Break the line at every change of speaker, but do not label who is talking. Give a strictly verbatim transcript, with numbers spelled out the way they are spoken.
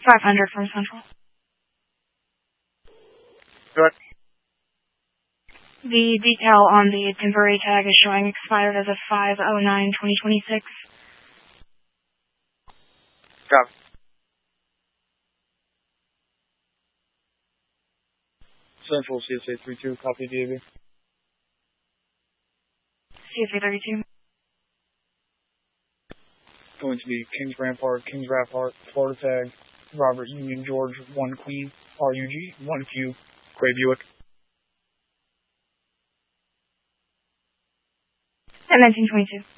five hundred from Central.
Good.
The decal on the temporary tag is showing expired as of five oh nine twenty twenty-six.
Copy. Central C S A thirty-two, copy D A B.
C S A thirty-two.
Going to be Kings Rampart, Kings Rampart, Florida tag, Robert Union George, one Queen, R U G, one Q, Gray Buick.
And nineteen twenty-two.